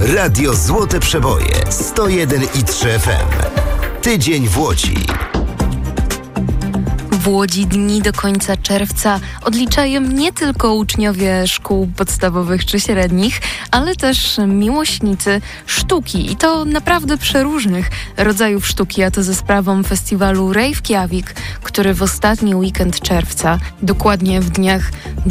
Radio Złote Przeboje 101,3 FM. Tydzień w Łodzi. W Łodzi dni do końca czerwca odliczają nie tylko uczniowie szkół podstawowych czy średnich, ale też miłośnicy sztuki i to naprawdę przeróżnych rodzajów sztuki, a to ze sprawą festiwalu Reykjavik, który w ostatni weekend czerwca, dokładnie w dniach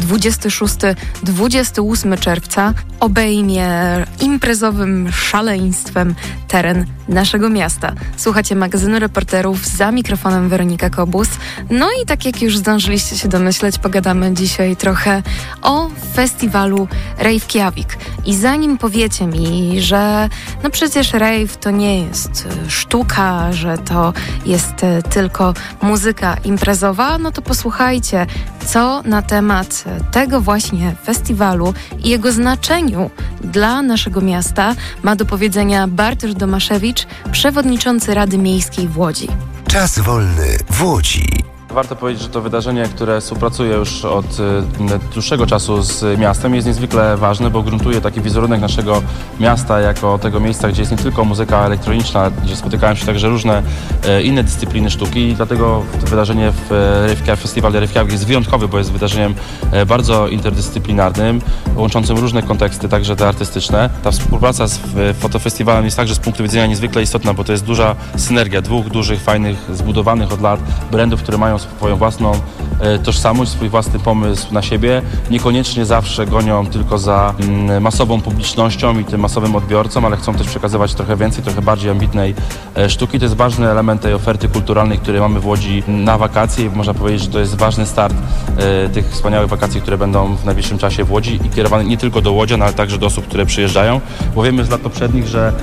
26-28 czerwca, obejmie imprezowym szaleństwem teren naszego miasta. Słuchacie magazynu Reporterów, za mikrofonem Weronika Kobus. No i tak jak już zdążyliście się domyśleć, pogadamy dzisiaj trochę o festiwalu Reykjavik. I zanim powiecie mi, że no przecież rave to nie jest sztuka, że to jest tylko muzyka imprezowa, no to posłuchajcie, co na temat tego właśnie festiwalu i jego znaczeniu dla naszego miasta ma do powiedzenia Bartosz Domaszewicz, przewodniczący Rady Miejskiej w Łodzi. Czas wolny w Łodzi. Warto powiedzieć, że to wydarzenie, które współpracuje już od dłuższego czasu z miastem, jest niezwykle ważne, bo gruntuje taki wizerunek naszego miasta jako tego miejsca, gdzie jest nie tylko muzyka elektroniczna, gdzie spotykają się także różne inne dyscypliny sztuki i dlatego to wydarzenie w festiwalu Reykjavik jest wyjątkowe, bo jest wydarzeniem bardzo interdyscyplinarnym, łączącym różne konteksty, także te artystyczne. Ta współpraca z fotofestiwalem jest także z punktu widzenia niezwykle istotna, bo to jest duża synergia dwóch dużych, fajnych, zbudowanych od lat brandów, które mają swoją własną tożsamość, swój własny pomysł na siebie. Niekoniecznie zawsze gonią tylko za masową publicznością i tym masowym odbiorcą, ale chcą też przekazywać trochę więcej, trochę bardziej ambitnej sztuki. To jest ważny element tej oferty kulturalnej, której mamy w Łodzi na wakacje. Można powiedzieć, że to jest ważny start tych wspaniałych wakacji, które będą w najbliższym czasie w Łodzi i kierowane nie tylko do łodzian, ale także do osób, które przyjeżdżają. Bo wiemy z lat poprzednich, że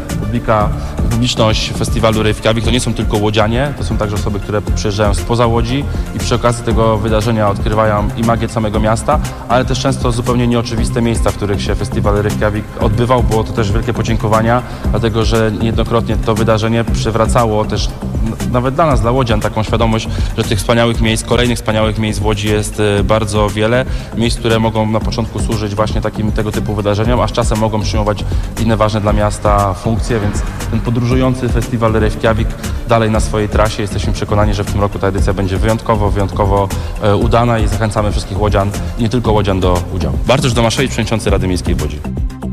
publiczność festiwalu Reykjavik to nie są tylko łodzianie, to są także osoby, które przyjeżdżają spoza Łodzi i przy okazji tego wydarzenia odkrywają i magię samego miasta, ale też często zupełnie nieoczywiste miejsca, w których się festiwal Reykjavik odbywał. Było to też wielkie podziękowania, dlatego że niejednokrotnie to wydarzenie przywracało też nawet dla nas, dla łodzian, taką świadomość, że tych wspaniałych miejsc, kolejnych wspaniałych miejsc w Łodzi jest bardzo wiele. Miejsc, które mogą na początku służyć właśnie takim tego typu wydarzeniom, a z czasem mogą przyjmować inne ważne dla miasta funkcje, więc ten podróżujący festiwal Reykjavik dalej na swojej trasie. Jesteśmy przekonani, że w tym roku ta edycja będzie wyjątkowo udana i zachęcamy wszystkich łodzian, nie tylko łodzian, do udziału. Bartosz Domaszewicz, przewodniczący Rady Miejskiej w Łodzi.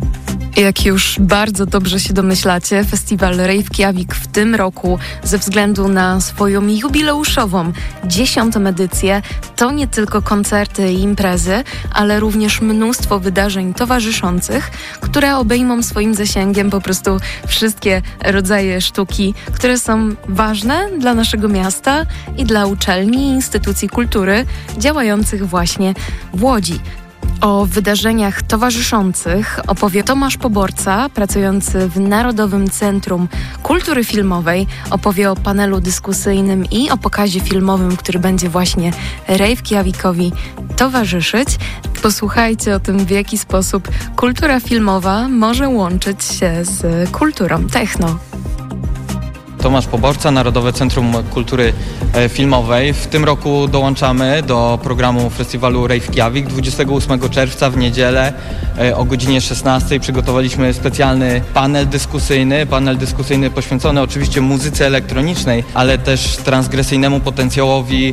Jak już bardzo dobrze się domyślacie, festiwal Reykjavik w tym roku ze względu na swoją jubileuszową 10. edycję to nie tylko koncerty i imprezy, ale również mnóstwo wydarzeń towarzyszących, które obejmą swoim zasięgiem po prostu wszystkie rodzaje sztuki, które są ważne dla naszego miasta i dla uczelni i instytucji kultury działających właśnie w Łodzi. O wydarzeniach towarzyszących opowie Tomasz Poborca, pracujący w Narodowym Centrum Kultury Filmowej. Opowie o panelu dyskusyjnym i o pokazie filmowym, który będzie właśnie Reykjavikowi towarzyszyć. Posłuchajcie o tym, w jaki sposób kultura filmowa może łączyć się z kulturą techno. Tomasz Poborca, Narodowe Centrum Kultury Filmowej. W tym roku dołączamy do programu festiwalu Reykjavik. 28 czerwca w niedzielę o godzinie 16 przygotowaliśmy specjalny panel dyskusyjny poświęcony oczywiście muzyce elektronicznej, ale też transgresyjnemu potencjałowi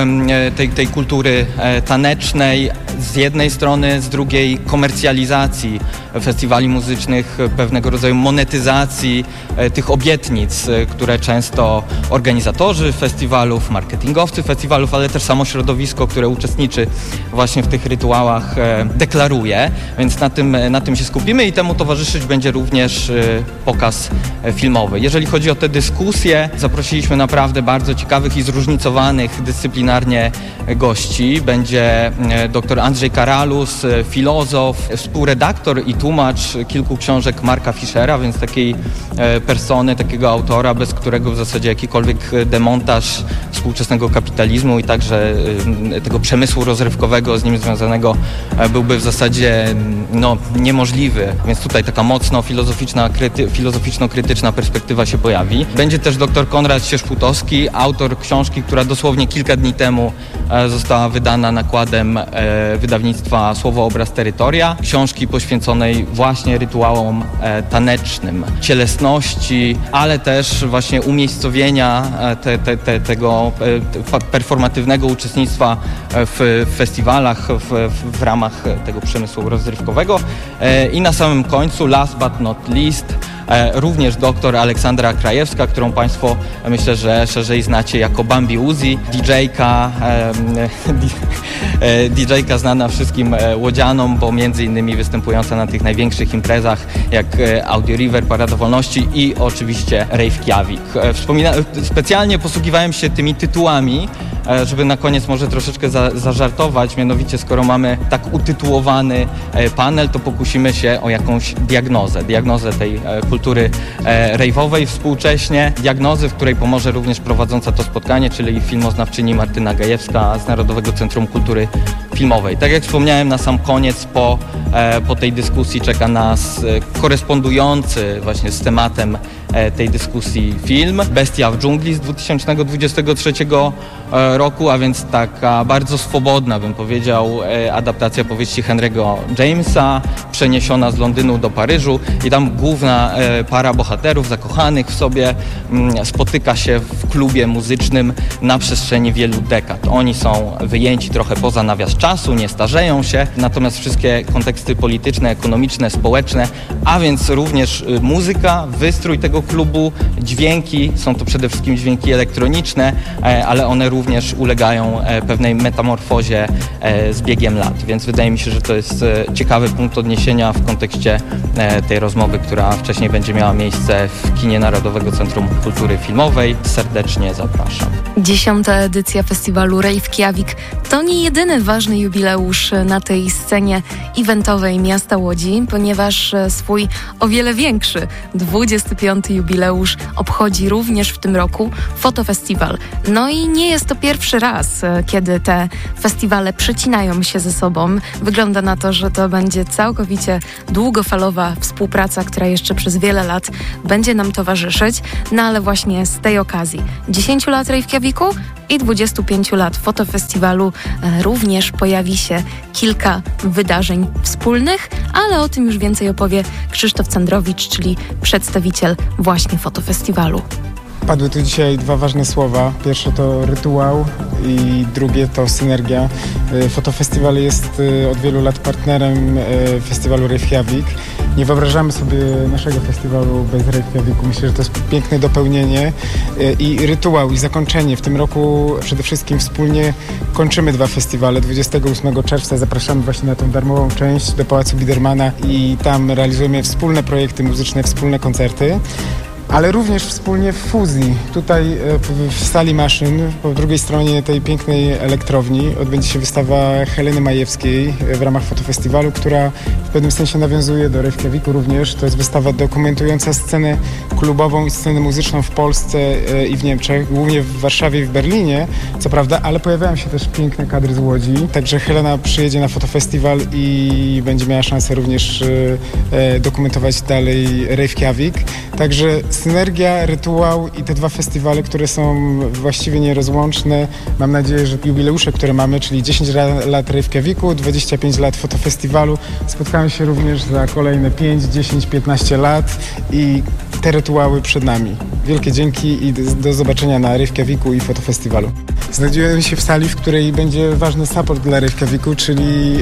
tej kultury tanecznej z jednej strony, z drugiej komercjalizacji festiwali muzycznych, pewnego rodzaju monetyzacji tych obietnic, które często organizatorzy festiwalów, marketingowcy festiwalów, ale też samo środowisko, które uczestniczy właśnie w tych rytuałach, deklaruje. Więc na tym się skupimy i temu towarzyszyć będzie również pokaz filmowy. Jeżeli chodzi o te dyskusje, zaprosiliśmy naprawdę bardzo ciekawych i zróżnicowanych dyscyplinarnie gości. Będzie dr Andrzej Karalus, filozof, współredaktor i tłumacz kilku książek Marka Fischera, więc takiej persony, takiego autora, bez którego w zasadzie jakikolwiek demontaż współczesnego kapitalizmu i także tego przemysłu rozrywkowego z nim związanego byłby w zasadzie niemożliwy. Więc tutaj taka mocno filozoficzno-krytyczna perspektywa się pojawi. Będzie też dr Konrad Sierzputowski, autor książki, która dosłownie kilka dni temu została wydana nakładem wydawnictwa Słowo, Obraz, Terytoria. Książki poświęconej właśnie rytuałom tanecznym, cielesności, ale też właśnie umiejscowienia tego performatywnego uczestnictwa w festiwalach w ramach tego przemysłu rozrywkowego. I na samym końcu, last but not least, również doktor Aleksandra Krajewska, którą Państwo myślę, że szerzej znacie jako Bambi Uzi, DJ-ka znana wszystkim łodzianom, bo między innymi występująca na tych największych imprezach jak Audio River, Parada Wolności i oczywiście Reykjavik. Specjalnie posługiwałem się tymi tytułami, żeby na koniec może troszeczkę zażartować, mianowicie skoro mamy tak utytułowany panel, to pokusimy się o jakąś diagnozę tej kultury rejwowej współcześnie, diagnozy, w której pomoże również prowadząca to spotkanie, czyli filmoznawczyni Martyna Gajewska z Narodowego Centrum Kultury Filmowej. Tak jak wspomniałem na sam koniec, po tej dyskusji czeka nas korespondujący właśnie z tematem tej dyskusji film Bestia w dżungli z 2023 roku, a więc taka bardzo swobodna, bym powiedział, adaptacja powieści Henry'ego Jamesa, przeniesiona z Londynu do Paryżu i tam główna para bohaterów zakochanych w sobie spotyka się w klubie muzycznym na przestrzeni wielu dekad. Oni są wyjęci trochę poza nawias czasu, nie starzeją się, natomiast wszystkie konteksty polityczne, ekonomiczne, społeczne, a więc również muzyka, wystrój tego klubu, dźwięki, są to przede wszystkim dźwięki elektroniczne, ale one również ulegają pewnej metamorfozie z biegiem lat, więc wydaje mi się, że to jest ciekawy punkt odniesienia w kontekście tej rozmowy, która wcześniej będzie miała miejsce w kinie Narodowego Centrum Kultury Filmowej. Serdecznie zapraszam. 10. edycja festiwalu Reykjavik to nie jedyny ważny jubileusz na tej scenie eventowej miasta Łodzi, ponieważ swój o wiele większy 25. jubileusz obchodzi również w tym roku Fotofestiwal. No i nie jest to pierwszy raz, kiedy te festiwale przecinają się ze sobą. Wygląda na to, że to będzie całkowicie długofalowa współpraca, która jeszcze przez wiele lat będzie nam towarzyszyć. No ale właśnie z tej okazji 10 lat Reykjaviku i 25 lat Fotofestiwalu również pojawi się kilka wydarzeń wspólnych, ale o tym już więcej opowie Krzysztof Candrowicz, czyli przedstawiciel właśnie Fotofestiwalu. Padły tu dzisiaj dwa ważne słowa. Pierwsze to rytuał i drugie to synergia. Fotofestiwal jest od wielu lat partnerem festiwalu Reykjavik. Nie wyobrażamy sobie naszego festiwalu bez Reykjaviku. Myślę, że to jest piękne dopełnienie i rytuał i zakończenie. W tym roku przede wszystkim wspólnie kończymy dwa festiwale. 28 czerwca zapraszamy właśnie na tą darmową część do Pałacu Biedermana i tam realizujemy wspólne projekty muzyczne, wspólne koncerty. Ale również wspólnie w fuzji. Tutaj w sali maszyn, po drugiej stronie tej pięknej elektrowni odbędzie się wystawa Heleny Majewskiej w ramach Fotofestiwalu, która w pewnym sensie nawiązuje do Reykjaviku również. To jest wystawa dokumentująca scenę klubową i scenę muzyczną w Polsce i w Niemczech, głównie w Warszawie i w Berlinie, co prawda, ale pojawiają się też piękne kadry z Łodzi. Także Helena przyjedzie na Fotofestiwal i będzie miała szansę również dokumentować dalej Reykjavik. Także synergia, rytuał i te dwa festiwale, które są właściwie nierozłączne. Mam nadzieję, że jubileusze, które mamy, czyli 10 lat Reykjaviku, 25 lat Fotofestiwalu, spotkamy się również za kolejne 5, 10, 15 lat i te rytuały przed nami. Wielkie dzięki i do zobaczenia na Reykjaviku i Fotofestiwalu. Znajdujemy się w sali, w której będzie ważny support dla Reykjaviku, czyli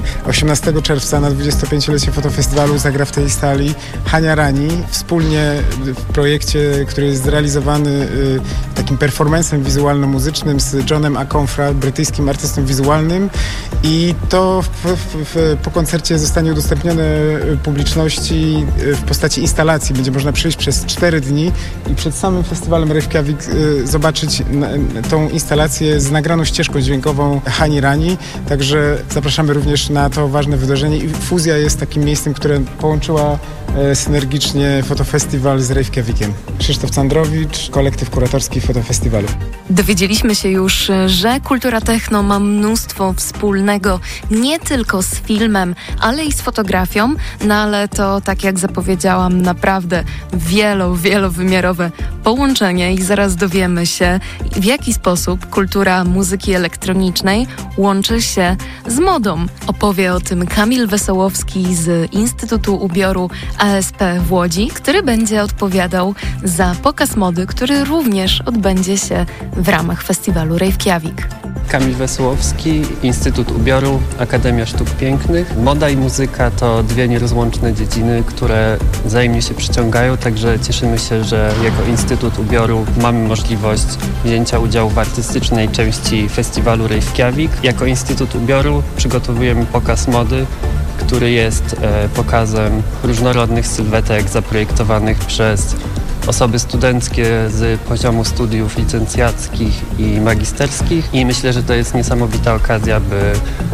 18 czerwca na 25-lecie Fotofestiwalu zagra w tej sali Hania Rani, wspólnie w projekcie, który jest zrealizowany takim performancem wizualno-muzycznym z Johnem Aconfra, brytyjskim artystą wizualnym, i to po koncercie zostanie udostępnione publiczności w postaci instalacji. Będzie można przyjść przez 4 dni i przed samym festiwalem Reykjavik zobaczyć tą instalację z nagraną ścieżką dźwiękową Hani Rani. Także zapraszamy również na to ważne wydarzenie i Fuzja jest takim miejscem, które połączyła synergicznie Fotofestiwal z Reykjavikiem. Reykjavikiem. Krzysztof Candrowicz, kolektyw kuratorski fotofestiwalu. Dowiedzieliśmy się już, że kultura techno ma mnóstwo wspólnego nie tylko z filmem, ale i z fotografią, no ale to, tak jak zapowiedziałam, naprawdę wielowymiarowe połączenie i zaraz dowiemy się, w jaki sposób kultura muzyki elektronicznej łączy się z modą. Opowie o tym Kamil Wesołowski z Instytutu Ubioru ASP w Łodzi, który będzie odpowiadał za pokaz mody, który również odbędzie się w ramach festiwalu Reykjavik. Kamil Wesołowski, Instytut Ubioru, Akademia Sztuk Pięknych. Moda i muzyka to dwie nierozłączne dziedziny, które wzajemnie się przyciągają, także cieszymy się, że jako Instytut Ubioru mamy możliwość wzięcia udziału w artystycznej części festiwalu Reykjavik. Jako Instytut Ubioru przygotowujemy pokaz mody, który jest pokazem różnorodnych sylwetek zaprojektowanych przez osoby studenckie z poziomu studiów licencjackich i magisterskich i myślę, że to jest niesamowita okazja, by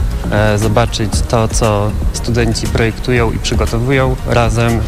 zobaczyć to, co studenci projektują i przygotowują razem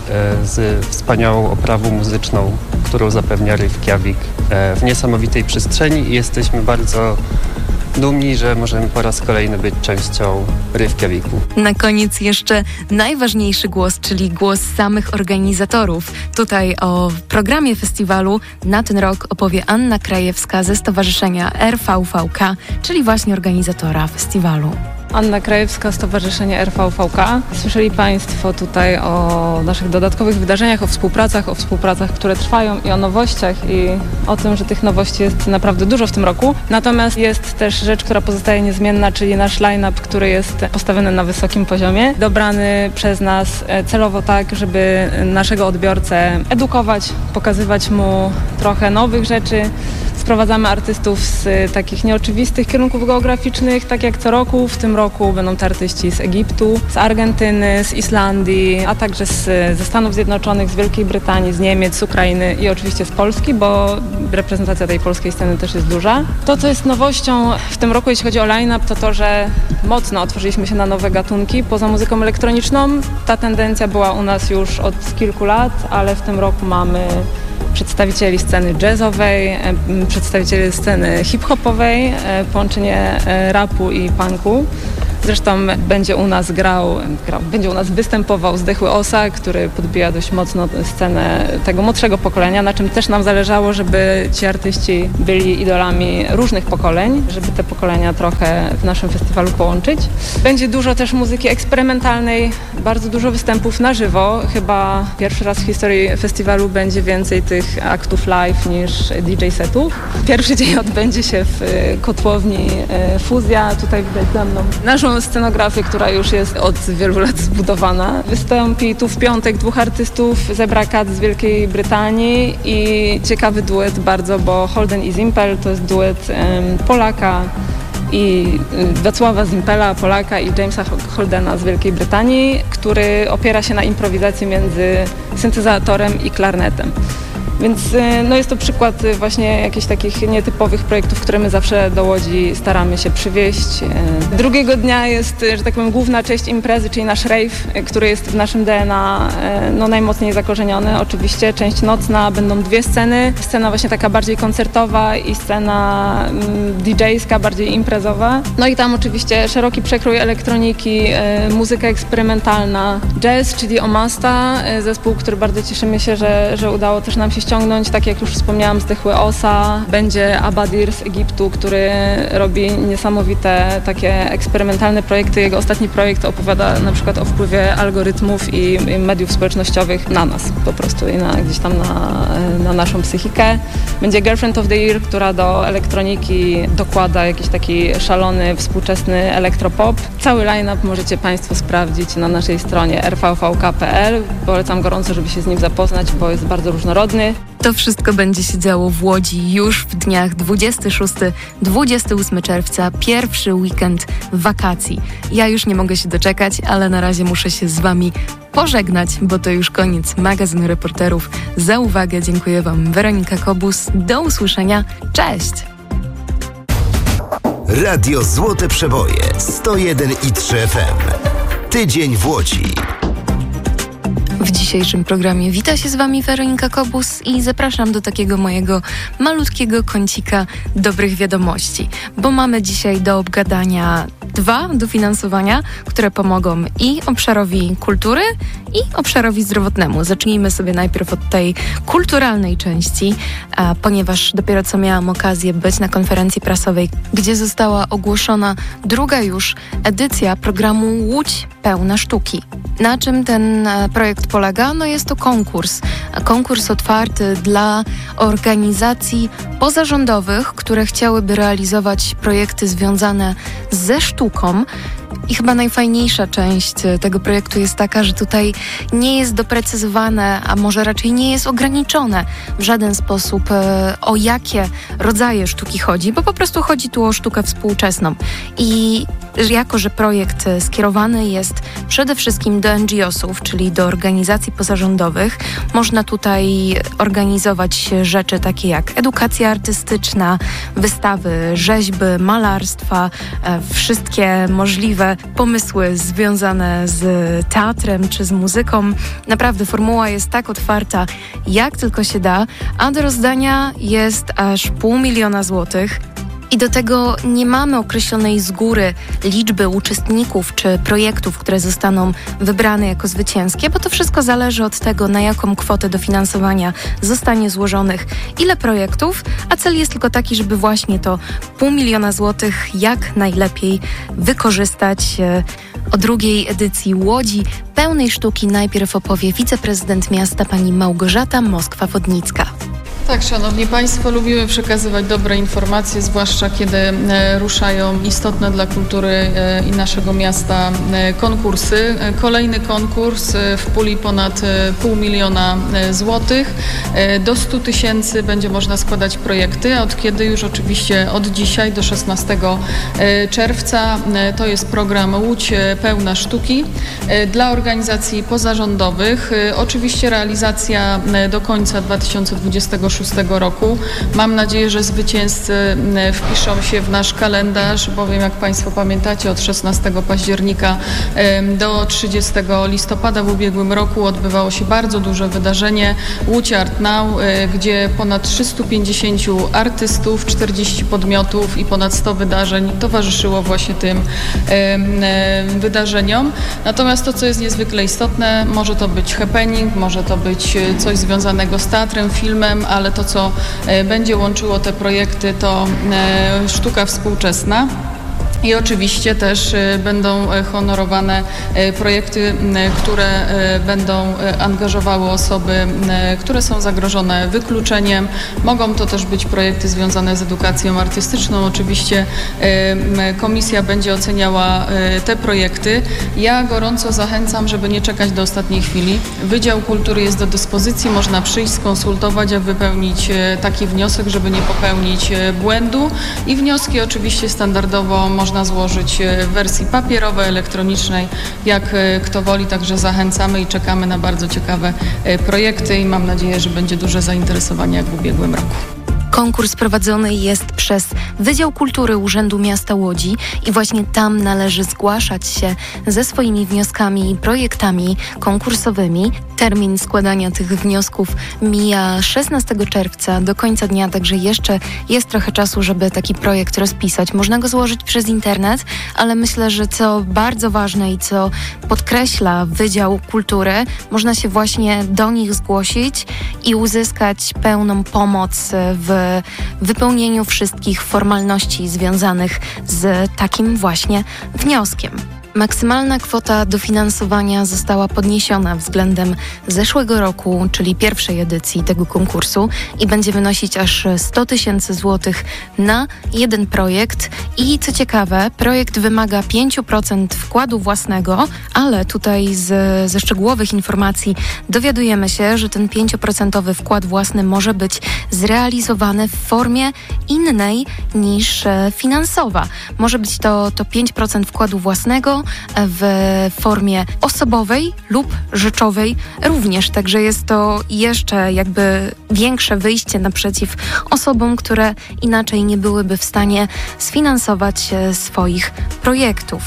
z wspaniałą oprawą muzyczną, którą zapewnia Reykjavik w niesamowitej przestrzeni i jesteśmy bardzo dumni, że możemy po raz kolejny być częścią Reykjaviku. Na koniec jeszcze najważniejszy głos, czyli głos samych organizatorów. Tutaj o programie festiwalu na ten rok opowie Anna Krajewska ze Stowarzyszenia RVVK, czyli właśnie organizatora festiwalu. Anna Krajewska, Stowarzyszenie RVVK. Słyszeli Państwo tutaj o naszych dodatkowych wydarzeniach, o współpracach, które trwają i o nowościach i o tym, że tych nowości jest naprawdę dużo w tym roku. Natomiast jest też rzecz, która pozostaje niezmienna, czyli nasz line-up, który jest postawiony na wysokim poziomie, dobrany przez nas celowo tak, żeby naszego odbiorcę edukować, pokazywać mu trochę nowych rzeczy. Sprowadzamy artystów z takich nieoczywistych kierunków geograficznych, tak jak co roku. W tym roku będą to artyści z Egiptu, z Argentyny, z Islandii, a także ze Stanów Zjednoczonych, z Wielkiej Brytanii, z Niemiec, z Ukrainy i oczywiście z Polski, bo reprezentacja tej polskiej sceny też jest duża. To, co jest nowością w tym roku, jeśli chodzi o line-up, to to, że mocno otworzyliśmy się na nowe gatunki poza muzyką elektroniczną. Ta tendencja była u nas już od kilku lat, ale w tym roku mamy przedstawicieli sceny jazzowej, przedstawicieli sceny hip-hopowej, połączenie rapu i punku. Zresztą będzie u nas występował Zdechły Osa, który podbija dość mocno scenę tego młodszego pokolenia, na czym też nam zależało, żeby ci artyści byli idolami różnych pokoleń, żeby te pokolenia trochę w naszym festiwalu połączyć. Będzie dużo też muzyki eksperymentalnej, bardzo dużo występów na żywo. Chyba pierwszy raz w historii festiwalu będzie więcej tych aktów live niż DJ setów. Pierwszy dzień odbędzie się w kotłowni Fuzja, tutaj widać za mną naszą scenografię, która już jest od wielu lat zbudowana. Wystąpi tu w piątek dwóch artystów z Ebrakat z Wielkiej Brytanii i ciekawy duet bardzo, bo Holden i Zimpel to jest duet Polaka i Wacława Zimpela, Polaka i Jamesa Holdena z Wielkiej Brytanii, który opiera się na improwizacji między syntezatorem i klarnetem. Więc no jest to przykład właśnie jakichś takich nietypowych projektów, które my zawsze do Łodzi staramy się przywieźć. Drugiego dnia jest, że tak powiem, główna część imprezy, czyli nasz rave, który jest w naszym DNA najmocniej zakorzeniony. Oczywiście część nocna, będą dwie sceny. Scena właśnie taka bardziej koncertowa i scena DJ-ska, bardziej imprezowa. No i tam oczywiście szeroki przekrój elektroniki, muzyka eksperymentalna, jazz, czyli Omasta, zespół, który bardzo cieszymy się, że udało też nam się ściągnąć, tak jak już wspomniałam, Zdechły Osa. Będzie Abadir z Egiptu, który robi niesamowite takie eksperymentalne projekty. Jego ostatni projekt opowiada na przykład o wpływie algorytmów i mediów społecznościowych na nas po prostu i gdzieś tam na naszą psychikę. Będzie Girlfriend of the Year, która do elektroniki dokłada jakiś taki szalony, współczesny elektropop. Cały line-up możecie Państwo sprawdzić na naszej stronie rvvk.pl. Polecam gorąco, żeby się z nim zapoznać, bo jest bardzo różnorodny. To wszystko będzie się działo w Łodzi już w dniach 26-28 czerwca, pierwszy weekend wakacji. Ja już nie mogę się doczekać, ale na razie muszę się z Wami pożegnać, bo to już koniec magazynu Reporterów. Za uwagę dziękuję Wam, Weronika Kobus. Do usłyszenia. Cześć! Radio Złote Przeboje 101,3 FM. Tydzień w Łodzi. W dzisiejszym programie wita się z Wami Weronika Kobus i zapraszam do takiego mojego malutkiego kącika dobrych wiadomości, bo mamy dzisiaj do obgadania 2 dofinansowania, które pomogą i obszarowi kultury, i obszarowi zdrowotnemu. Zacznijmy sobie najpierw od tej kulturalnej części, ponieważ dopiero co miałam okazję być na konferencji prasowej, gdzie została ogłoszona druga już edycja programu Łódź Pełna Sztuki. Na czym ten projekt polega? No jest to konkurs otwarty dla organizacji pozarządowych, które chciałyby realizować projekty związane ze sztuką. I chyba najfajniejsza część tego projektu jest taka, że tutaj nie jest doprecyzowane, a może raczej nie jest ograniczone w żaden sposób, o jakie rodzaje sztuki chodzi, bo po prostu chodzi tu o sztukę współczesną. I jako że projekt skierowany jest przede wszystkim do NGO-sów, czyli do organizacji pozarządowych, można tutaj organizować rzeczy takie jak edukacja artystyczna, wystawy, rzeźby, malarstwa, wszystkie możliwe pomysły związane z teatrem czy z muzyką. Naprawdę formuła jest tak otwarta, jak tylko się da, a do rozdania jest aż 500 000 złotych. I do tego nie mamy określonej z góry liczby uczestników czy projektów, które zostaną wybrane jako zwycięskie, bo to wszystko zależy od tego, na jaką kwotę dofinansowania zostanie złożonych, ile projektów, a cel jest tylko taki, żeby właśnie to 500 000 złotych jak najlepiej wykorzystać. O drugiej edycji Łodzi Pełnej Sztuki najpierw opowie wiceprezydent miasta pani Małgorzata Moskwa-Wodnicka. Tak, szanowni państwo, lubimy przekazywać dobre informacje, zwłaszcza kiedy ruszają istotne dla kultury i naszego miasta konkursy. Kolejny konkurs w puli ponad 500 000 złotych. Do 100 000 będzie można składać projekty, a od kiedy już oczywiście od dzisiaj do 16 czerwca to jest program Łódź Pełna Sztuki dla organizacji pozarządowych. Oczywiście realizacja do końca 2026 roku. Mam nadzieję, że zwycięzcy wpiszą się w nasz kalendarz, bowiem jak Państwo pamiętacie, od 16 października do 30 listopada w ubiegłym roku odbywało się bardzo duże wydarzenie Łódź Art Now, gdzie ponad 350 artystów, 40 podmiotów i ponad 100 wydarzeń towarzyszyło właśnie tym wydarzeniom. Natomiast to, co jest niezwykle istotne, może to być happening, może to być coś związanego z teatrem, filmem, ale to, co będzie łączyło te projekty, to sztuka współczesna. I oczywiście też będą honorowane projekty, które będą angażowały osoby, które są zagrożone wykluczeniem. Mogą to też być projekty związane z edukacją artystyczną. Oczywiście komisja będzie oceniała te projekty. Ja gorąco zachęcam, żeby nie czekać do ostatniej chwili. Wydział Kultury jest do dyspozycji, można przyjść, skonsultować, a wypełnić taki wniosek, żeby nie popełnić błędu. I wnioski oczywiście standardowo można złożyć w wersji papierowej, elektronicznej, jak kto woli, także zachęcamy i czekamy na bardzo ciekawe projekty i mam nadzieję, że będzie duże zainteresowanie jak w ubiegłym roku. Konkurs prowadzony jest przez Wydział Kultury Urzędu Miasta Łodzi i właśnie tam należy zgłaszać się ze swoimi wnioskami i projektami konkursowymi. Termin składania tych wniosków mija 16 czerwca do końca dnia, także jeszcze jest trochę czasu, żeby taki projekt rozpisać. Można go złożyć przez internet, ale myślę, że co bardzo ważne i co podkreśla Wydział Kultury, można się właśnie do nich zgłosić i uzyskać pełną pomoc w wypełnieniu wszystkich formalności związanych z takim właśnie wnioskiem. Maksymalna kwota dofinansowania została podniesiona względem zeszłego roku, czyli pierwszej edycji tego konkursu i będzie wynosić aż 100 000 złotych na jeden projekt. I co ciekawe, projekt wymaga 5% wkładu własnego, ale tutaj ze szczegółowych informacji dowiadujemy się, że ten 5% wkład własny może być zrealizowany w formie innej niż finansowa. Może być to 5% wkładu własnego w formie osobowej lub rzeczowej również. Także jest to jeszcze jakby większe wyjście naprzeciw osobom, które inaczej nie byłyby w stanie sfinansować swoich projektów.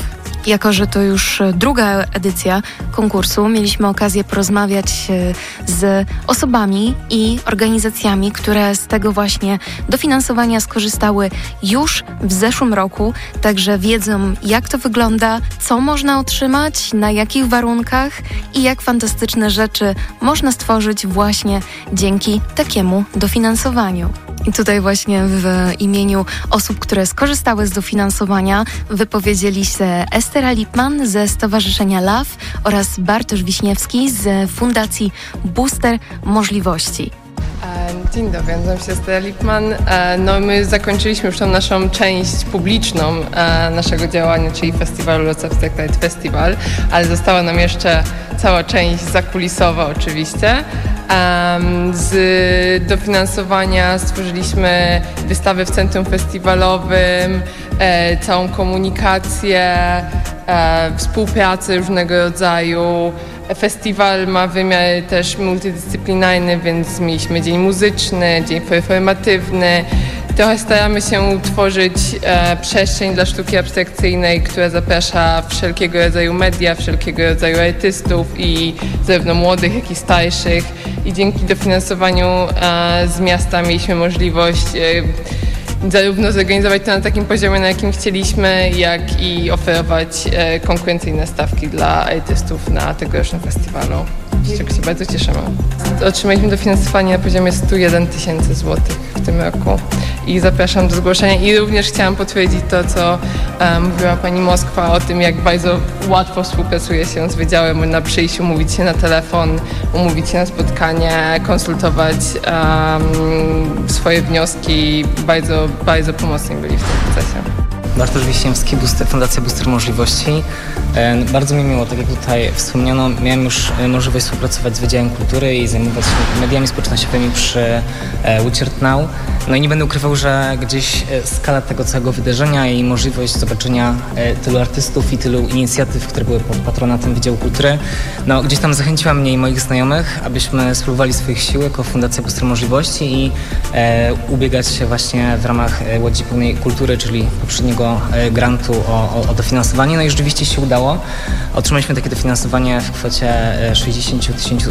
Jako że to już druga edycja konkursu, mieliśmy okazję porozmawiać z osobami i organizacjami, które z tego właśnie dofinansowania skorzystały już w zeszłym roku, także wiedzą, jak to wygląda, co można otrzymać, na jakich warunkach i jak fantastyczne rzeczy można stworzyć właśnie dzięki takiemu dofinansowaniu. I tutaj właśnie w imieniu osób, które skorzystały z dofinansowania, wypowiedzieli się Estera Lipman ze Stowarzyszenia LAW oraz Bartosz Wiśniewski z Fundacji Booster Możliwości. Dzień dobry, nazywam się Estera Lipman. No my zakończyliśmy już tą naszą część publiczną naszego działania, czyli festiwalu Lots Abstract Light Festival, ale została nam jeszcze cała część zakulisowa oczywiście. Z dofinansowania stworzyliśmy wystawę w centrum festiwalowym, całą komunikację, współpracę różnego rodzaju. Festiwal ma wymiar też multidyscyplinarny, więc mieliśmy dzień muzyczny, dzień performatywny. Trochę staramy się tworzyć przestrzeń dla sztuki abstrakcyjnej, która zaprasza wszelkiego rodzaju media, wszelkiego rodzaju artystów i zarówno młodych, jak i starszych. I dzięki dofinansowaniu z miasta mieliśmy możliwość zarówno zorganizować to na takim poziomie, na jakim chcieliśmy, jak i oferować konkurencyjne stawki dla artystów na tegorocznym festiwalu, z czego się bardzo cieszymy. Otrzymaliśmy dofinansowanie na poziomie 101 000 złotych w tym roku i zapraszam do zgłoszenia. I również chciałam potwierdzić to, co mówiła pani Moskwa o tym, jak bardzo łatwo współpracuje się z wydziałem. Można przyjść, umówić się na telefon, umówić się na spotkanie, konsultować swoje wnioski. Bardzo, bardzo pomocni byli w tym procesie. Bartosz Wiśniewski, Fundacja Booster Możliwości. Bardzo mi miło, tak jak tutaj wspomniano, miałem już możliwość współpracować z Wydziałem Kultury i zajmować się mediami społecznościowymi przy Wichert Now. No i nie będę ukrywał, że gdzieś skala tego całego wydarzenia i możliwość zobaczenia tylu artystów i tylu inicjatyw, które były pod patronatem Wydziału Kultury, no gdzieś tam zachęciła mnie i moich znajomych, abyśmy spróbowali swoich sił jako Fundacja Booster Możliwości i ubiegać się właśnie w ramach Łodzi Pełnej Kultury, czyli poprzedniego grantu o dofinansowanie. No i rzeczywiście się udało. Otrzymaliśmy takie dofinansowanie w kwocie 60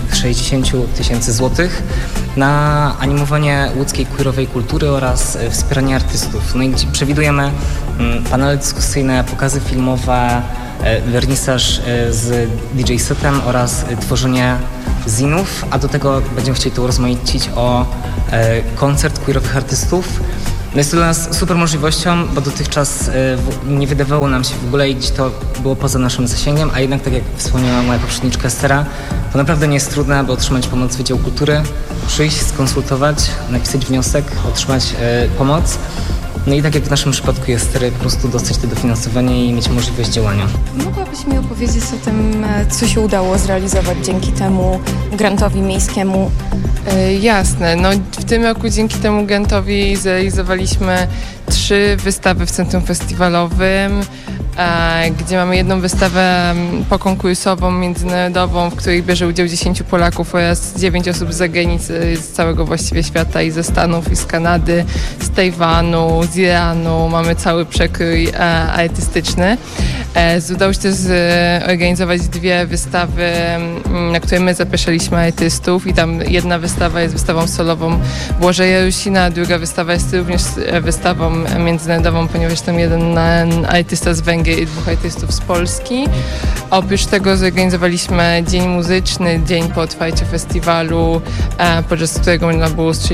000 złotych na animowanie łódzkiej queerowej kultury oraz wspieranie artystów. No i przewidujemy panele dyskusyjne, pokazy filmowe, wernisaż z DJ setem oraz tworzenie zinów, a do tego będziemy chcieli to urozmaicić o koncert queerowych artystów. No jest to dla nas super możliwością, bo dotychczas nie wydawało nam się w ogóle i gdzieś to było poza naszym zasięgiem, a jednak tak jak wspomniała moja poprzedniczka Estera, to naprawdę nie jest trudne, aby otrzymać pomoc z Wydziału Kultury, przyjść, skonsultować, napisać wniosek, otrzymać pomoc. No i tak jak w naszym przypadku jest Estery, po prostu dostać to dofinansowanie i mieć możliwość działania. Mogłabyś mi opowiedzieć o tym, co się udało zrealizować dzięki temu grantowi miejskiemu? Jasne. No, w tym roku dzięki temu grantowi zrealizowaliśmy 3 wystawy w centrum festiwalowym, gdzie mamy jedną wystawę pokonkursową, międzynarodową, w której bierze udział 10 Polaków oraz 9 osób z zagranicy, z całego właściwie świata i ze Stanów, i z Kanady, z Tajwanu, z Iranu. Mamy cały przekrój artystyczny. Udało się też zorganizować 2 wystawy, na które my zapraszaliśmy artystów i tam jedna wystawa jest wystawą solową Błażeja Rusina, a druga wystawa jest również wystawą międzynarodową, ponieważ tam jeden artysta z Węgier i 2 artystów z Polski. Oprócz tego zorganizowaliśmy dzień muzyczny, dzień po otwarciu festiwalu, podczas którego można było strzelić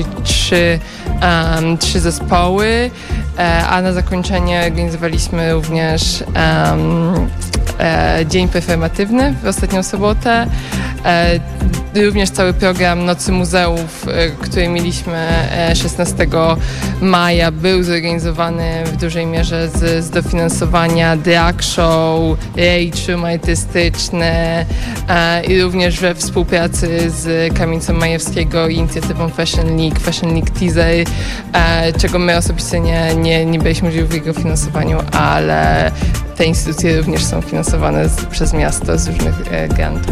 3 zespoły, a na zakończenie organizowaliśmy również dzień performatywny w ostatnią sobotę. Również cały program Nocy Muzeów, który mieliśmy 16 maja, był zorganizowany w dużej mierze z dofinansowania drag show, rage room artystyczny i również we współpracy z Kamienicą Majewskiego i inicjatywą Fashion League Teaser, czego my osobiście nie byliśmy udziału w jego finansowaniu, ale te instytucje również są finansowane przez miasto z różnych grantów.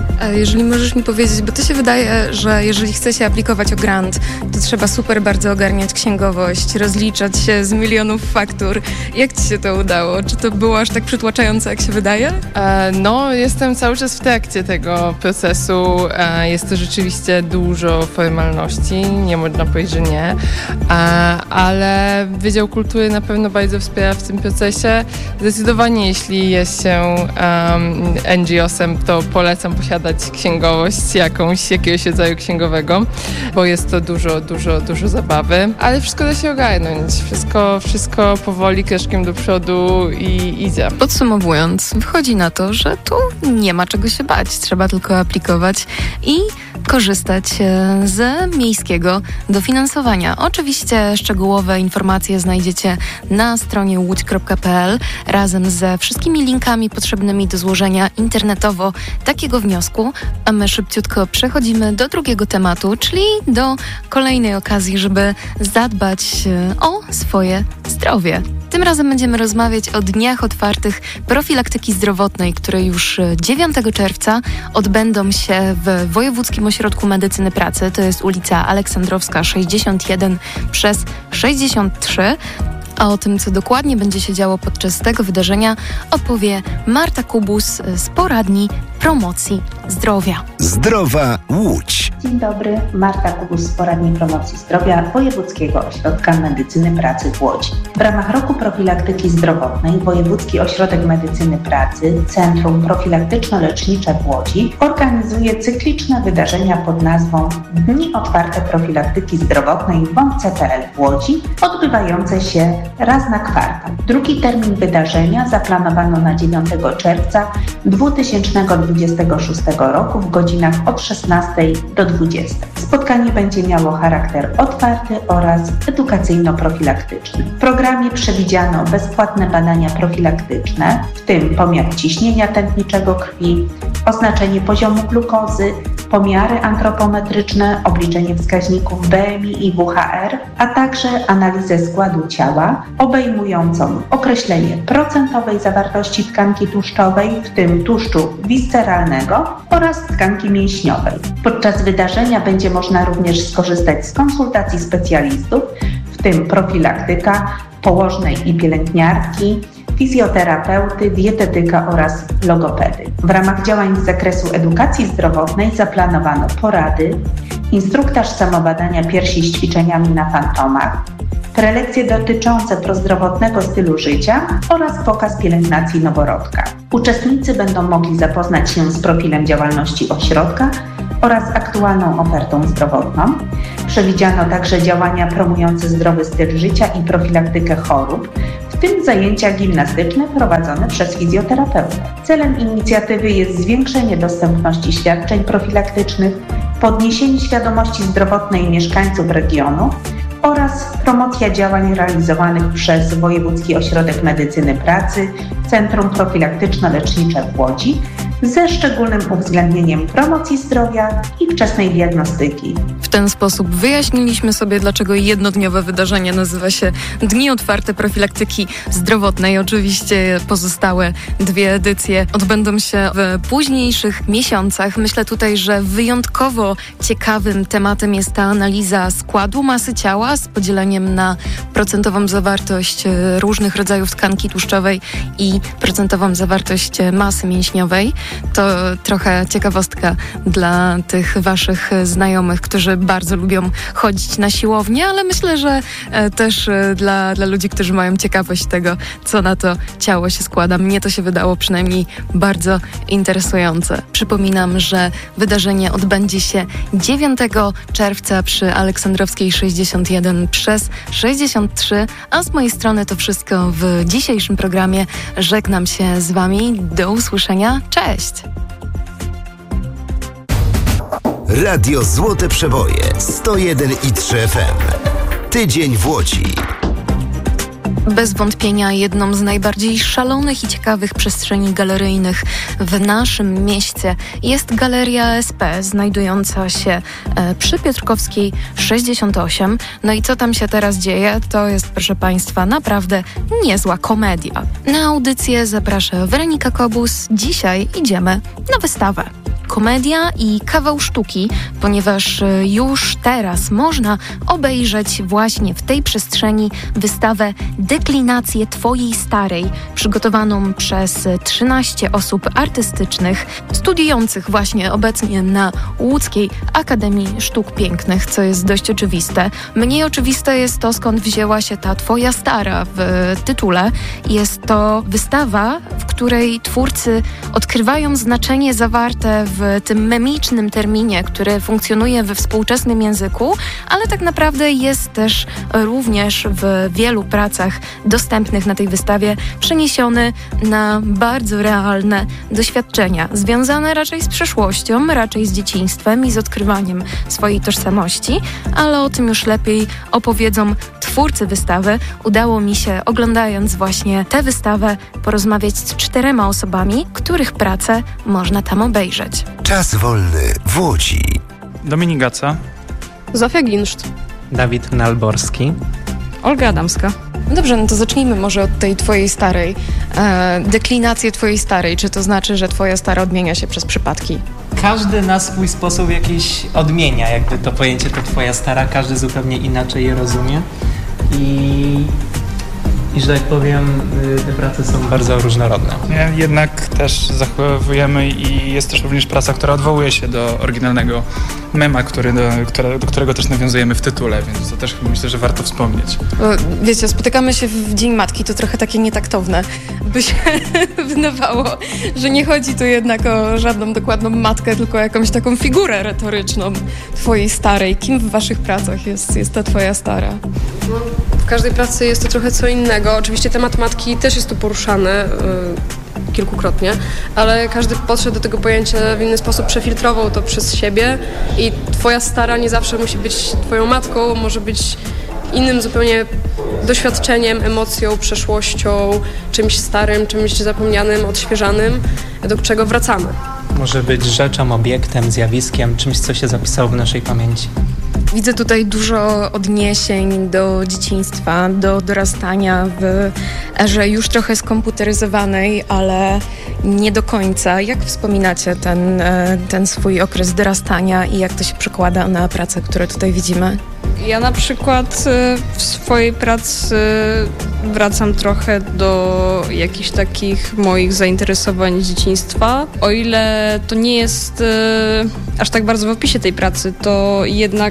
Jeżeli możesz mi powiedzieć, bo to się wydaje, że jeżeli chce się aplikować o grant, to trzeba super bardzo ogarniać księgowość, rozliczać się z milionów faktur. Jak ci się to udało? Czy to było aż tak przytłaczające, jak się wydaje? No, jestem cały czas w trakcie tego procesu. Jest to rzeczywiście dużo formalności, nie można powiedzieć, że nie, ale Wydział Kultury na pewno bardzo wspiera w tym procesie. Zdecydowanie, jeśli jest się NGO-sem, to polecam posiadać księgowość jakiegoś rodzaju księgowego, bo jest to dużo zabawy, ale wszystko da się ogarnąć. Wszystko powoli, kroczkiem do przodu i idzie. Podsumowując, wychodzi na to, że tu nie ma czego się bać. Trzeba tylko aplikować i korzystać z miejskiego dofinansowania. Oczywiście szczegółowe informacje znajdziecie na stronie łódź.pl razem ze wszystkimi linkami potrzebnymi do złożenia internetowo takiego wniosku, a my szybciutko przechodzimy do drugiego tematu, czyli do kolejnej okazji, żeby zadbać o swoje zdrowie. Tym razem będziemy rozmawiać o dniach otwartych profilaktyki zdrowotnej, które już 9 czerwca odbędą się w Wojewódzkim Ośrodku Medycyny Pracy. To jest ulica Aleksandrowska 61 przez 63. A o tym, co dokładnie będzie się działo podczas tego wydarzenia, opowie Marta Kubus z poradni promocji zdrowia. Zdrowa Łódź. Dzień dobry, Marta Kubus z poradni promocji zdrowia Wojewódzkiego Ośrodka Medycyny Pracy w Łodzi. W ramach roku profilaktyki zdrowotnej Wojewódzki Ośrodek Medycyny Pracy Centrum Profilaktyczno-Lecznicze w Łodzi organizuje cykliczne wydarzenia pod nazwą Dni Otwarte Profilaktyki Zdrowotnej WOMC.pl w Łodzi, odbywające się raz na kwartał. Drugi termin wydarzenia zaplanowano na 9 czerwca 2026 roku w godzinach od 16 do 20. Spotkanie będzie miało charakter otwarty oraz edukacyjno-profilaktyczny. W programie przewidziano bezpłatne badania profilaktyczne, w tym pomiar ciśnienia tętniczego krwi, oznaczenie poziomu glukozy, pomiary antropometryczne, obliczenie wskaźników BMI i WHR, a także analizę składu ciała obejmującą określenie procentowej zawartości tkanki tłuszczowej, w tym tłuszczu visceralnego oraz tkanki mięśniowej. Podczas wydarzenia będzie można również skorzystać z konsultacji specjalistów, w tym profilaktyka, położnej i pielęgniarki, fizjoterapeuty, dietetyka oraz logopedy. W ramach działań z zakresu edukacji zdrowotnej zaplanowano porady, instruktaż samobadania piersi z ćwiczeniami na fantomach, prelekcje dotyczące prozdrowotnego stylu życia oraz pokaz pielęgnacji noworodka. Uczestnicy będą mogli zapoznać się z profilem działalności ośrodka oraz aktualną ofertą zdrowotną. Przewidziano także działania promujące zdrowy styl życia i profilaktykę chorób, w tym zajęcia gimnastyczne prowadzone przez fizjoterapeutę. Celem inicjatywy jest zwiększenie dostępności świadczeń profilaktycznych, podniesienie świadomości zdrowotnej mieszkańców regionu oraz promocja działań realizowanych przez Wojewódzki Ośrodek Medycyny Pracy Centrum Profilaktyczno-Lecznicze w Łodzi ze szczególnym uwzględnieniem promocji zdrowia i wczesnej diagnostyki. W ten sposób wyjaśniliśmy sobie, dlaczego jednodniowe wydarzenie nazywa się Dni Otwarte Profilaktyki Zdrowotnej. Oczywiście pozostałe 2 edycje odbędą się w późniejszych miesiącach. Myślę tutaj, że wyjątkowo ciekawym tematem jest ta analiza składu masy ciała z podzieleniem na procentową zawartość różnych rodzajów tkanki tłuszczowej i procentową zawartość masy mięśniowej. To trochę ciekawostka dla tych waszych znajomych, którzy bardzo lubią chodzić na siłownię, ale myślę, że też dla ludzi, którzy mają ciekawość tego, co na to ciało się składa. Mnie to się wydało przynajmniej bardzo interesujące. Przypominam, że wydarzenie odbędzie się 9 czerwca przy Aleksandrowskiej 61 przez 63, a z mojej strony to wszystko w dzisiejszym programie. Żegnam się z wami. Do usłyszenia. Cześć! Radio Złote Przeboje 101,3 FM. Tydzień w Łodzi. Bez wątpienia jedną z najbardziej szalonych i ciekawych przestrzeni galeryjnych w naszym mieście jest Galeria SP, znajdująca się przy Piotrkowskiej 68. No i co tam się teraz dzieje? To jest, proszę Państwa, naprawdę niezła komedia. Na audycję zaprasza Weronika Kobus. Dzisiaj idziemy na wystawę. komedia i kawał sztuki, ponieważ już teraz można obejrzeć właśnie w tej przestrzeni wystawę Deklinację Twojej Starej, przygotowaną przez 13 osób artystycznych studiujących właśnie obecnie na Łódzkiej Akademii Sztuk Pięknych, co jest dość oczywiste. Mniej oczywiste jest to, skąd wzięła się ta Twoja Stara w tytule. Jest to wystawa, w której twórcy odkrywają znaczenie zawarte w tym memicznym terminie, który funkcjonuje we współczesnym języku, ale tak naprawdę jest też również w wielu pracach dostępnych na tej wystawie przeniesiony na bardzo realne doświadczenia, związane raczej z przeszłością, raczej z dzieciństwem i z odkrywaniem swojej tożsamości, ale o tym już lepiej opowiedzą twórcy wystawy. Udało mi się, oglądając właśnie tę wystawę, porozmawiać z 4 osobami, których pracę można tam obejrzeć. Czas wolny w Łodzi. Dominik Gaca. Zofia Ginszt. Dawid Nalborski. Olga Adamska. No dobrze, no to zacznijmy może od tej Twojej Starej. Deklinację Twojej Starej. Czy to znaczy, że Twoja Stara odmienia się przez przypadki? Każdy na swój sposób jakiś odmienia jakby to pojęcie, to Twoja Stara, każdy zupełnie inaczej je rozumie i że tak powiem, te prace są bardzo różnorodne. Jednak też zachowujemy i jest też również praca, która odwołuje się do oryginalnego mema, do którego też nawiązujemy w tytule, więc to też myślę, że warto wspomnieć. Wiecie, spotykamy się w Dzień Matki, to trochę takie nietaktowne, by się wydawało, że nie chodzi tu jednak o żadną dokładną matkę, tylko o jakąś taką figurę retoryczną Twojej Starej. Kim w Waszych pracach jest ta Twoja Stara? W każdej pracy jest to trochę co innego. Oczywiście temat matki też jest tu poruszany kilkukrotnie, ale każdy podszedł do tego pojęcia w inny sposób, przefiltrował to przez siebie i Twoja Stara nie zawsze musi być Twoją matką, może być innym zupełnie doświadczeniem, emocją, przeszłością, czymś starym, czymś zapomnianym, odświeżanym, do czego wracamy. Może być rzeczą, obiektem, zjawiskiem, czymś, co się zapisało w naszej pamięci. Widzę tutaj dużo odniesień do dzieciństwa, do dorastania w erze już trochę skomputeryzowanej, ale nie do końca. Jak wspominacie ten swój okres dorastania i jak to się przekłada na pracę, które tutaj widzimy? Ja na przykład w swojej pracy wracam trochę do jakichś takich moich zainteresowań z dzieciństwa. O ile to nie jest aż tak bardzo w opisie tej pracy, to jednak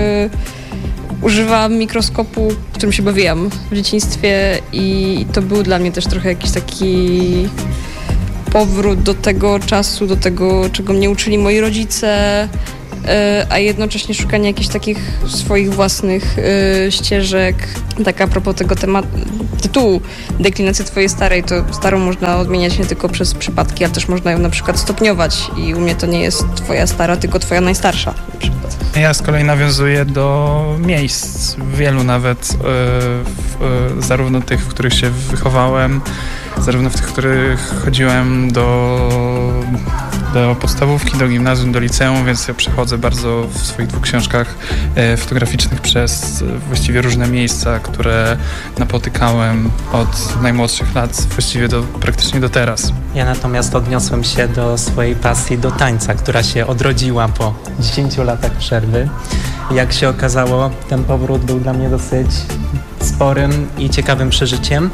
używam mikroskopu, którym się bawiłam w dzieciństwie i to był dla mnie też trochę jakiś taki powrót do tego czasu, do tego, czego mnie uczyli moi rodzice, a jednocześnie szukanie jakichś takich swoich własnych ścieżek. Tak a propos tego tytułu Deklinacja Twojej Starej, to starą można odmieniać nie tylko przez przypadki, ale też można ją na przykład stopniować i u mnie to nie jest Twoja Stara, tylko Twoja najstarsza na przykład. Ja z kolei nawiązuję do miejsc, wielu nawet, zarówno tych, w których się wychowałem, zarówno w tych, w których chodziłem do podstawówki, do gimnazjum, do liceum, więc ja przechodzę bardzo w swoich 2 książkach fotograficznych przez właściwie różne miejsca, które napotykałem od najmłodszych lat właściwie praktycznie do teraz. Ja natomiast odniosłem się do swojej pasji do tańca, która się odrodziła po 10 latach przerwy. Jak się okazało, ten powrót był dla mnie dosyć sporym i ciekawym przeżyciem.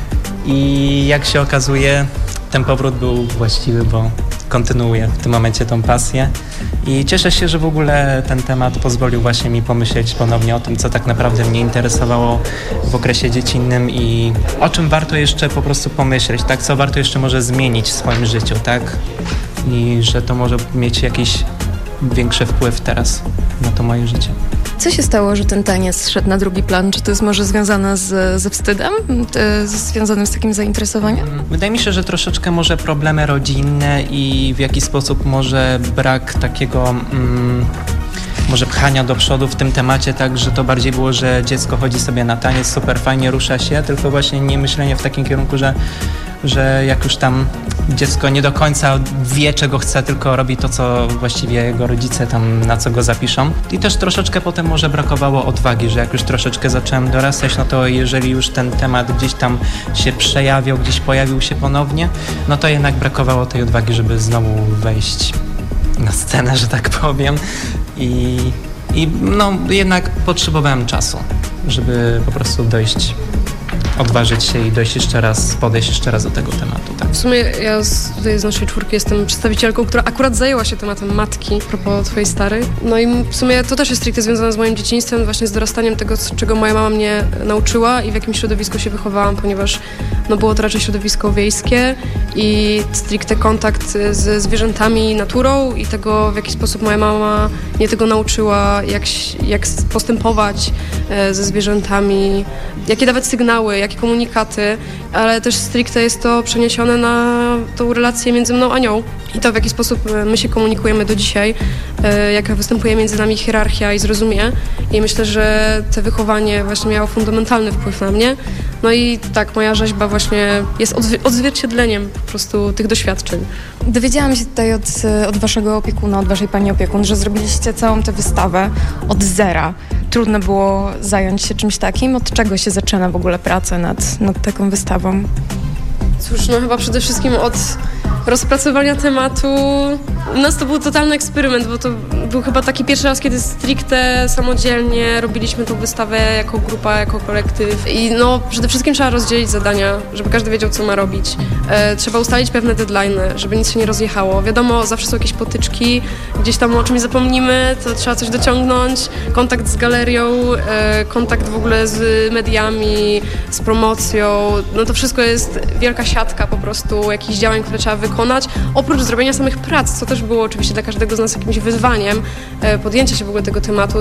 I jak się okazuje, ten powrót był właściwy, bo kontynuuję w tym momencie tą pasję i cieszę się, że w ogóle ten temat pozwolił właśnie mi pomyśleć ponownie o tym, co tak naprawdę mnie interesowało w okresie dziecinnym i o czym warto jeszcze po prostu pomyśleć, tak? Co warto jeszcze może zmienić w swoim życiu, tak? I że to może mieć jakiś większy wpływ teraz na to moje życie. Co się stało, że ten taniec zszedł na drugi plan? Czy to jest może związane ze wstydem? Związanym z takim zainteresowaniem? Wydaje mi się, że troszeczkę może problemy rodzinne i w jaki sposób może brak takiego może pchania do przodu w tym temacie, tak, że to bardziej było, że dziecko chodzi sobie na taniec, super fajnie, rusza się, tylko właśnie nie myślenie w takim kierunku, że jak już tam dziecko nie do końca wie, czego chce, tylko robi to, co właściwie jego rodzice tam, na co go zapiszą. I też troszeczkę potem może brakowało odwagi, że jak już troszeczkę zacząłem dorastać, no to jeżeli już ten temat gdzieś tam się przejawiał, gdzieś pojawił się ponownie, no to jednak brakowało tej odwagi, żeby znowu wejść na scenę, że tak powiem. I no, jednak potrzebowałem czasu, żeby po prostu odważyć się i podejść jeszcze raz do tego tematu. Tak. W sumie ja z naszej czwórki jestem przedstawicielką, która akurat zajęła się tematem matki, a propos twojej starej. No i w sumie to też jest stricte związane z moim dzieciństwem, właśnie z dorastaniem tego, czego moja mama mnie nauczyła i w jakim środowisku się wychowałam, ponieważ no, było to raczej środowisko wiejskie i stricte kontakt ze zwierzętami, naturą i tego, w jaki sposób moja mama mnie tego nauczyła, jak postępować ze zwierzętami, jakie dawać sygnały, jakie komunikaty, ale też stricte jest to przeniesione na tą relację między mną a nią i to, w jaki sposób my się komunikujemy do dzisiaj, jaka występuje między nami hierarchia i zrozumie. I myślę, że to wychowanie właśnie miało fundamentalny wpływ na mnie. No i tak, moja rzeźba właśnie jest odzwierciedleniem po prostu tych doświadczeń. Dowiedziałam się tutaj od waszego opiekuna, od waszej pani opiekun, że zrobiliście całą tę wystawę od zera. Trudno było zająć się czymś takim? Od czego się zaczyna w ogóle praca nad taką wystawą? Cóż, no chyba przede wszystkim od rozpracowania tematu. U nas to był totalny eksperyment, bo to był chyba taki pierwszy raz, kiedy stricte samodzielnie robiliśmy tą wystawę jako grupa, jako kolektyw. I no przede wszystkim trzeba rozdzielić zadania, żeby każdy wiedział, co ma robić. Trzeba ustalić pewne deadline'y, żeby nic się nie rozjechało. Wiadomo, zawsze są jakieś potyczki, gdzieś tam o czymś zapomnimy, to trzeba coś dociągnąć. Kontakt z galerią, kontakt w ogóle z mediami, z promocją. No to wszystko jest wielka siatka po prostu jakichś działań, które trzeba wykonać. Oprócz zrobienia samych prac, co też było oczywiście dla każdego z nas jakimś wyzwaniem, podjęcia się w ogóle tego tematu,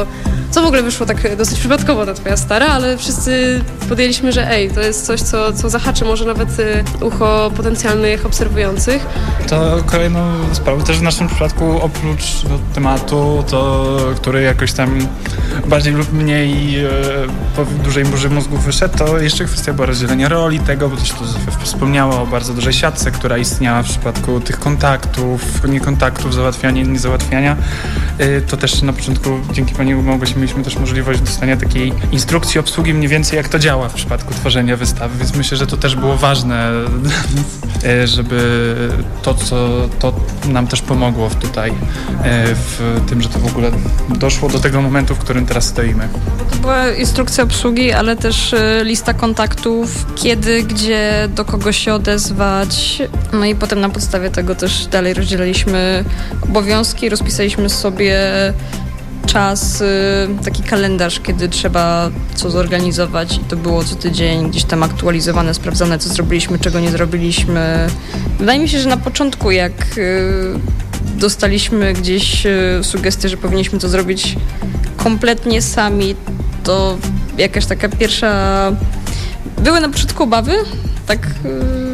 co w ogóle wyszło tak dosyć przypadkowo ta twoja stara, ale wszyscy podjęliśmy, że to jest coś, co zahaczy może nawet ucho potencjalnych obserwujących. To kolejną sprawą też w naszym przypadku, oprócz tematu, który jakoś tam bardziej lub mniej po dużej burzy mózgów wyszedł, to jeszcze kwestia była rozdzielenia roli tego, bo też tu Zofia wspomniała o bardzo dużej siatce, która istniała w przypadku tych niekontaktów, załatwiania, niezałatwiania. To też na początku dzięki pani Małgosi mieliśmy też możliwość dostania takiej instrukcji obsługi mniej więcej, jak to działa w przypadku tworzenia wystawy, więc myślę, że to też było ważne, żeby to nam też pomogło tutaj w tym, że to w ogóle doszło do tego momentu, w którym teraz stoimy. To była instrukcja obsługi, ale też lista kontaktów, kiedy, gdzie, do kogo się odezwać. No i potem na podstawie tego też dalej rozdzieliliśmy obowiązki, rozpisaliśmy sobie czas, taki kalendarz, kiedy trzeba co zorganizować i to było co tydzień gdzieś tam aktualizowane, sprawdzane, co zrobiliśmy, czego nie zrobiliśmy. Wydaje mi się, że na początku jak dostaliśmy gdzieś sugestię, że powinniśmy to zrobić kompletnie sami, to jakaś taka pierwsza... Były na początku obawy, tak